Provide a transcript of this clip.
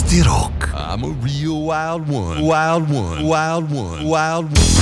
Party Rock. I'm a real wild one. Wild one. Wild one. Wild one.